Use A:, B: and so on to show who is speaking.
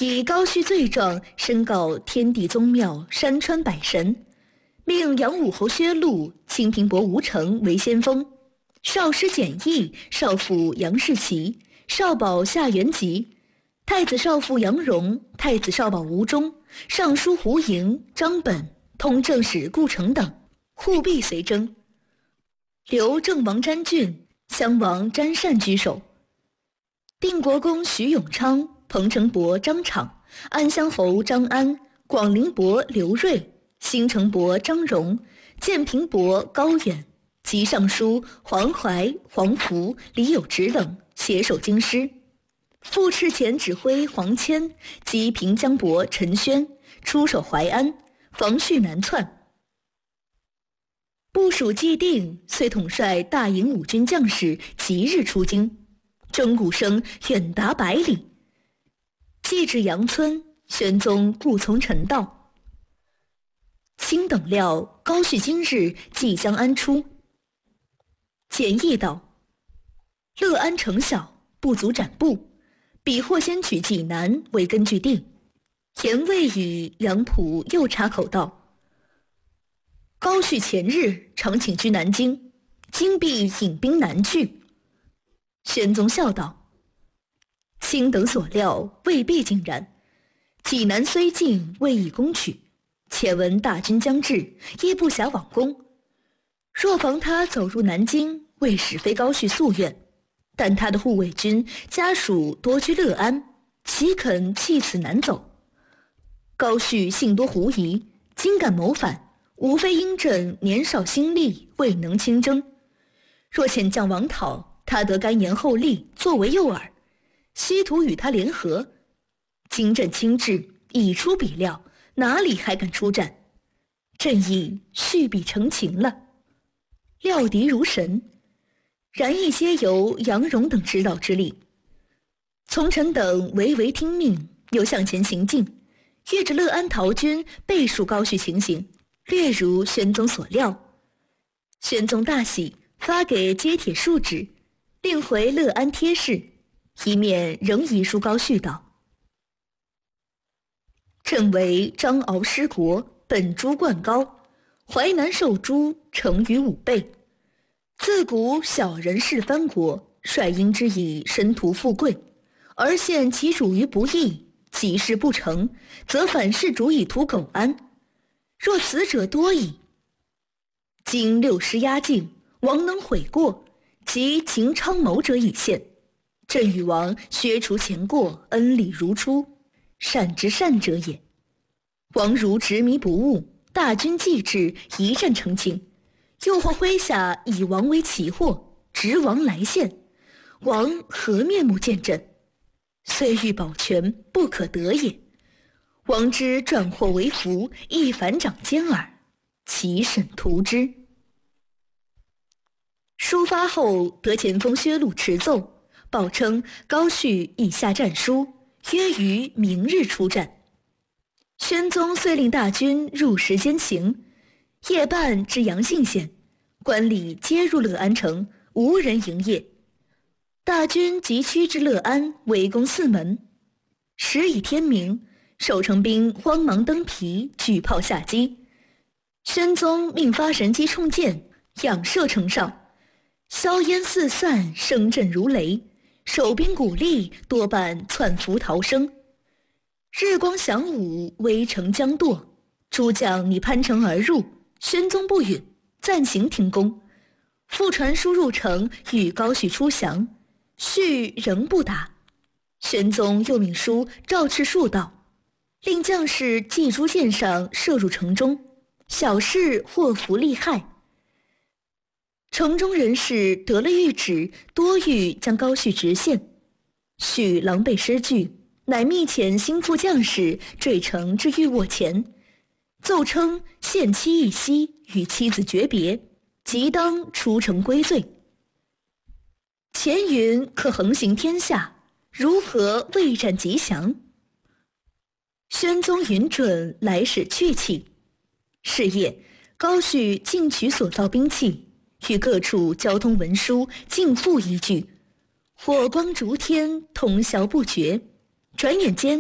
A: 以高绪罪状申告天地宗庙、山川百神，命杨武侯薛禄、清平伯吴成为先锋，少师简义、少府杨士奇、少保夏元吉、太子少傅杨荣、太子少保吴忠、尚书胡盈、张本、通政使顾成等护庇随征。留郑王詹俊、襄王詹善居首，定国公徐永昌、彭城伯张敞、安乡侯张安、广陵伯刘瑞、兴城伯张荣、建平伯高远及尚书黄怀、黄福、李有直等携手京师。副敕前指挥黄谦及平江伯陈宣出守淮安，防绪南窜。部署既定，遂统帅大营5军将士即日出京，钟鼓声远达100里。既至阳村，玄宗故从臣道：卿等料高绪今日即将安出。简义道：乐安城小，不足斩部，彼或先取济南为根据地。言未语，杨溥又插口道：高绪前日常请居南京，今必引兵南去。玄宗笑道：卿等所料未必尽然，济南虽近，未易攻取，且闻大军将至，亦不暇往攻。若防他走入南京，未使非高绪夙愿，但他的护卫军家属多居乐安，岂肯弃此南走？高绪性多狐疑，今敢谋反，无非因朕年少心力，未能亲征。若遣将王讨，他得甘言厚利，作为诱饵，希图与他联合。今朕亲至，已出比料，哪里还敢出战？朕亦续笔成情了。料敌如神，然一些由杨荣等指导之力。从臣等唯听命，又向前行进，遇着乐安陶军倍数高绪情形，略如玄宗所料。玄宗大喜，发给接帖数纸，令回乐安贴士，一面仍遗书高绪道：朕为张敖失国，本诛灌高，淮南受诛，成于5倍。自古小人事藩国，率因之以身图富贵，而现其主于不义，其事不成，则反是主以图苟安。若此者多矣。今6师压境，王能悔过，及秦昌谋者已现，朕与王削除前过，恩礼如初，善之善者也。王如执迷不悟，大军既至，一战成擒，又或麾下以王为奇货，执王来献，王何面目见朕？虽欲保全，不可得也。王之转祸为福，亦反掌奸耳，其甚图之。书发后，得前锋薛禄持奏，报称高绪已下战书，约于明日出战。宣宗遂令大军入时间行，夜半至阳信县，官吏皆入乐安城，无人营业。大军急趋至乐安，围攻4门。时已天明，守城兵慌忙登皮，举炮下击。宣宗命发神机冲箭，仰射城上，硝烟四散，声震如雷，守兵鼓励，多半窜伏逃生。日光翔午，危城将堕，诸将拟攀城而入，宣宗不允，暂行停攻。复传书入城，与高绪出降，绪仍不答。宣宗又命书诏敕数道，令将士系诸箭上，射入城中，小事祸福利害。城中人士得了谕旨，多欲将高绪直线。绪狼狈失据，乃密遣心腹将士坠城至御卧前，奏称献妻一夕，与妻子诀别，即当出城归罪。前云可横行天下，如何未战即降？宣宗允准，来使去气。是夜，高绪尽取所造兵器，与各处交通文书尽付依据，火光烛天，通宵不绝。转眼间